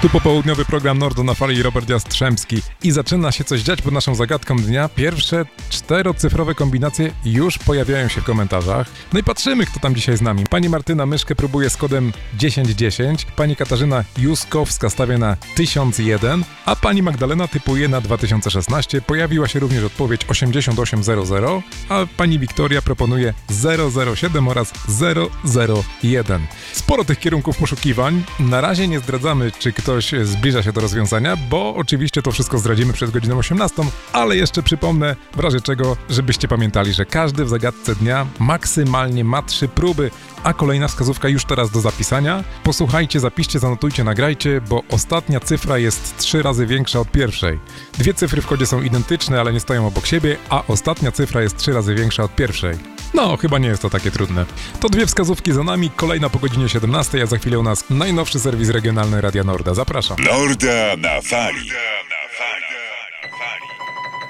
Tu popołudniowy program Nordo na fali, Robert Jastrzębski. I zaczyna się coś dziać pod naszą zagadką dnia. Pierwsze 4-cyfrowe kombinacje już pojawiają się w komentarzach. No i patrzymy, kto tam dzisiaj z nami. Pani Martyna Myszkę próbuje z kodem 1010, pani Katarzyna Juskowska stawia na 1001, a pani Magdalena typuje na 2016. Pojawiła się również odpowiedź 8800, a pani Wiktoria proponuje 007 oraz 001. Sporo tych kierunków poszukiwań. Na razie nie zdradzamy, czy ktoś zbliża się do rozwiązania, bo oczywiście to wszystko zdradzimy przed godziną 18, ale jeszcze przypomnę, w razie czego, żebyście pamiętali, że każdy w zagadce dnia maksymalnie ma 3 próby, a kolejna wskazówka już teraz do zapisania. Posłuchajcie, zapiszcie, zanotujcie, nagrajcie, bo ostatnia cyfra jest 3 razy większa od pierwszej. 2 cyfry w kodzie są identyczne, ale nie stoją obok siebie, a ostatnia cyfra jest 3 razy większa od pierwszej. No, chyba nie jest to takie trudne. To 2 wskazówki za nami, kolejna po godzinie 17, a za chwilę u nas najnowszy serwis regionalny Radia Norda. Zapraszam. Norda na fali.